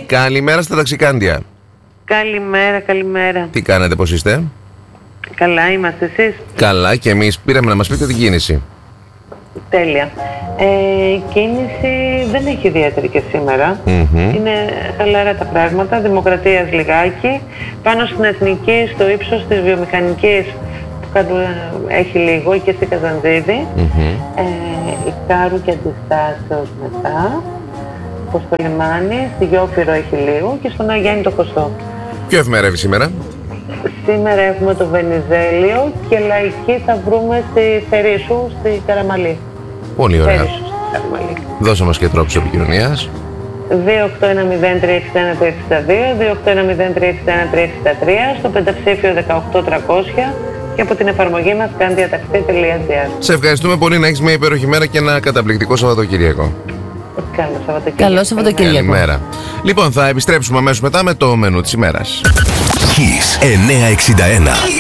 Καλημέρα στα ταξικάντια. Καλημέρα. Τι κάνετε, πώς είστε? Καλά είμαστε, εσείς? Καλά, και εμείς πήραμε να μας πείτε την κίνηση. Τέλεια. Κίνηση δεν έχει ιδιαίτερη και σήμερα. Είναι χαλαρά τα πράγματα. Δημοκρατίας λιγάκι. Πάνω στην Εθνική, στο ύψος της Βιομηχανικής, που έχει λίγο, και στη Καζαντζίδη. Ικάρου και Αντιστάσεως μετά. Προς το λιμάνι, στη Γιόφυρο έχει λίγο και στον Αγιάννη το Κωστό. Ποιο ευμερεύει σήμερα? Σήμερα έχουμε το Βενιζέλιο και λαϊκή θα βρούμε στη Θερήσου, στη Καραμαλή. Πολύ ωραία. Θερήσου, στη Καραμαλή. Δώσε μας και τρόπους επικοινωνίας. 2810362, 2810363, στο πενταψήφιο 18300 και από την εφαρμογή μας kandiataxi.gr. Σε ευχαριστούμε πολύ, να έχεις μια υπέροχη μέρα και ένα καταπληκτικό Σαββατοκύριακο. Καλό Σαββατοκύριακο. Καλημέρα. Λοιπόν, θα επιστρέψουμε αμέσως μετά με το μενού της ημέρας. Kiss 961.